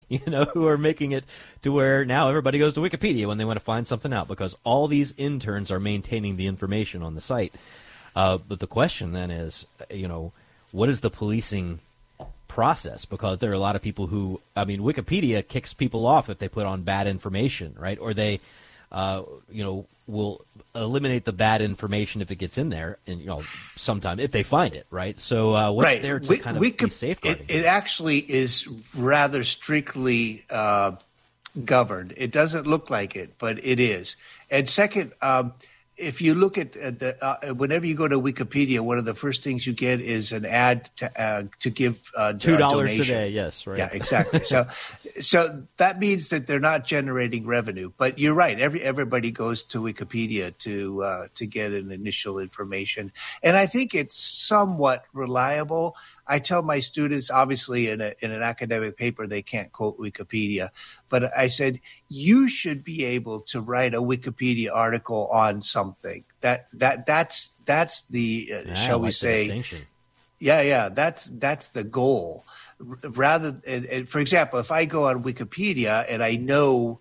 who are making it to where now everybody goes to Wikipedia when they want to find something out because all these interns are maintaining the information on the site. But the question then is, what is the policing process? Because there are a lot of people who, Wikipedia kicks people off if they put on bad information, right? Or they, will eliminate the bad information if it gets in there, and sometime if they find it, right? So what's there to kind of be safeguarding? It actually is rather strictly governed. It doesn't look like it, but it is. And second, if you look at whenever you go to Wikipedia, one of the first things you get is an ad to give $2 today. Yes, right. Yeah, exactly. So that means that they're not generating revenue. But you're right. Everybody goes to Wikipedia to get an initial information, and I think it's somewhat reliable. I tell my students, obviously, in an academic paper, they can't quote Wikipedia, but I said you should be able to write a Wikipedia article on something. That's the shall we say? Yeah. That's the goal. Rather, and for example, if I go on Wikipedia and I know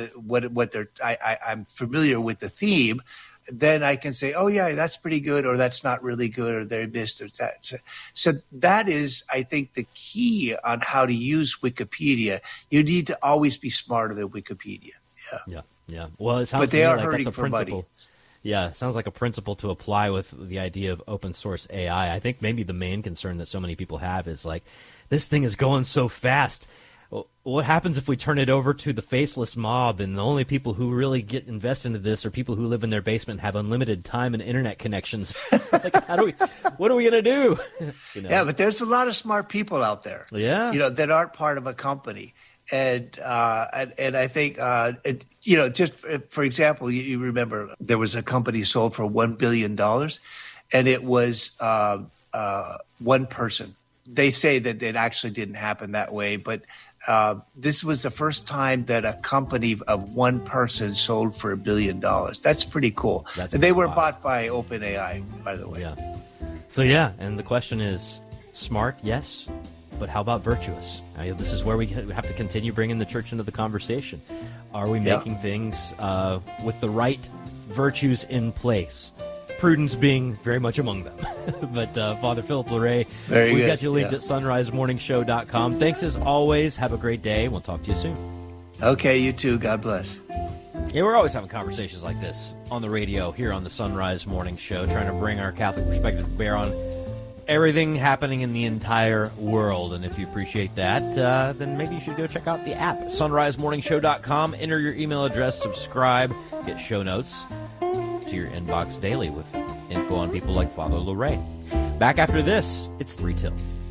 I'm familiar with the theme, then I can say, oh, yeah, that's pretty good, or that's not really good, or they missed, or that. So that is, I think, the key on how to use Wikipedia. You need to always be smarter than Wikipedia. Yeah. Well, it sounds but they are like hurting that's a for principle. money. Yeah, it sounds like a principle to apply with the idea of open source AI. I think maybe the main concern that so many people have is like, this thing is going so fast. What happens if we turn it over to the faceless mob and the only people who really get invested into this are people who live in their basement and have unlimited time and internet connections? Like, what are we going to do? Yeah, but there's a lot of smart people out there. Yeah. That aren't part of a company. And I think, just for example, you remember there was a company sold for $1 billion and it was one person. They say that it actually didn't happen that way, but this was the first time that a company of one person sold for $1 billion. That's pretty cool. And they were bought by OpenAI, by the way. Yeah. So, and the question is, smart, yes, but how about virtuous? This is where we have to continue bringing the church into the conversation. Are we making things with the right virtues in place? Prudence being very much among them. But Father Philip Larrey, we've got you linked at sunrisemorningshow.com. Thanks as always. Have a great day. We'll talk to you soon. Okay, you too. God bless. Yeah, we're always having conversations like this on the radio here on the Sunrise Morning Show, trying to bring our Catholic perspective to bear on everything happening in the entire world. And if you appreciate that, then maybe you should go check out the app, sunrisemorningshow.com. Enter your email address, subscribe, get show notes to your inbox daily with info on people like Father Larrey. Back after this, it's 3 till.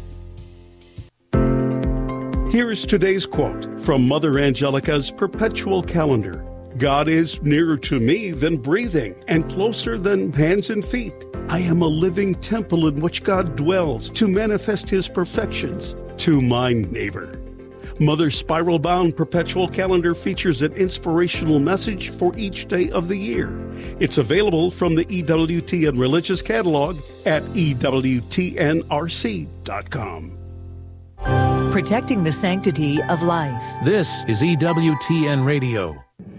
Here is today's quote from Mother Angelica's Perpetual Calendar. God is nearer to me than breathing and closer than hands and feet. I am a living temple in which God dwells to manifest his perfections to my neighbor. Mother's spiral-bound Perpetual Calendar features an inspirational message for each day of the year. It's available from the EWTN Religious Catalog at EWTNRC.com. Protecting the sanctity of life. This is EWTN Radio.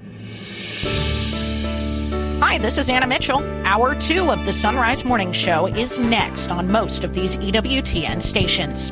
Hi, this is Anna Mitchell. Hour 2 of the Sunrise Morning Show is next on most of these EWTN stations.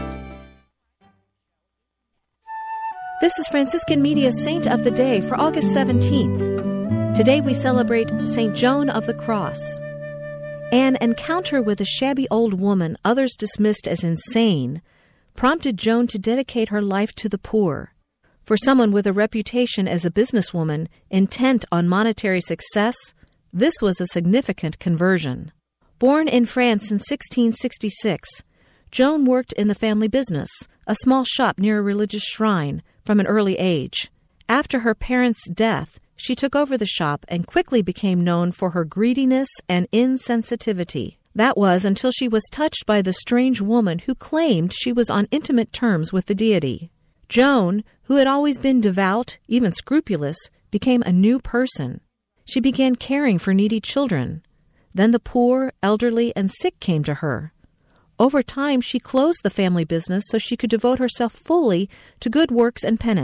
This is Franciscan Media's Saint of the Day for August 17th. Today we celebrate St. Joan of the Cross. An encounter with a shabby old woman others dismissed as insane prompted Joan to dedicate her life to the poor. For someone with a reputation as a businesswoman intent on monetary success, this was a significant conversion. Born in France in 1666, Joan worked in the family business, a small shop near a religious shrine, from an early age. After her parents' death, she took over the shop and quickly became known for her greediness and insensitivity. That was until she was touched by the strange woman who claimed she was on intimate terms with the deity. Joan, who had always been devout, even scrupulous, became a new person. She began caring for needy children. Then the poor, elderly, and sick came to her. Over time, she closed the family business so she could devote herself fully to good works and penance.